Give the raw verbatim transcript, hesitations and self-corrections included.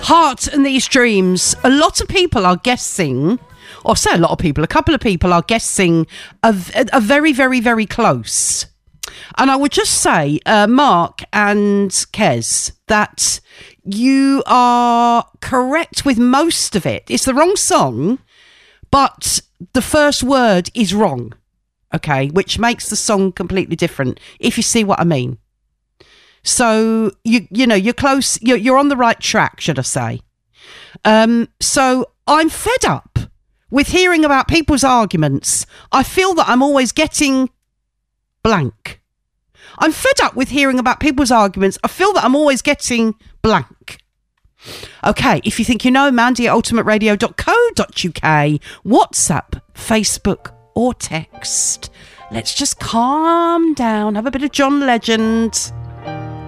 Heart and These Dreams. A lot of people are guessing, or say a lot of people, a couple of people are guessing are, are very, very, very close. And I would just say, uh, Mark and Kez, that you are correct with most of it. It's the wrong song, but the first word is wrong, okay, which makes the song completely different, if you see what I mean. So, you you know, you're close, you're, you're on the right track, should I say. Um, so I'm fed up with hearing about people's arguments. I feel that I'm always getting blank. I'm fed up with hearing about people's arguments. I feel that I'm always getting blank. Okay, if you think you know, Mandy at ultimate radio dot co dot uk, WhatsApp, Facebook or text. Let's just calm down, have a bit of John Legend.